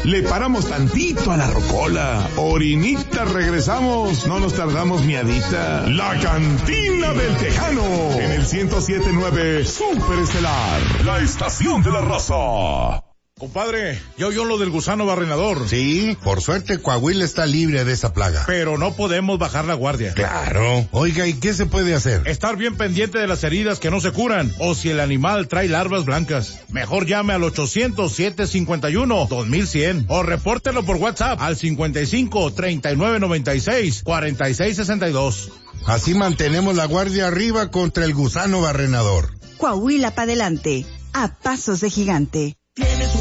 Le paramos tantito a la rocola. Orinita regresamos, no nos tardamos miadita. La Cantina del Tejano, en el 107.9 Super Estelar, la estación de la raza. Compadre, ya oyó lo del gusano barrenador. Sí, por suerte Coahuila está libre de esa plaga. Pero no podemos bajar la guardia. Claro. Oiga, ¿y qué se puede hacer? Estar bien pendiente de las heridas que no se curan, o si el animal trae larvas blancas. Mejor llame al 800-751-2100 o repórtelo por WhatsApp al 55-3996-4662. Así mantenemos la guardia arriba contra el gusano barrenador. Coahuila para adelante, a pasos de gigante.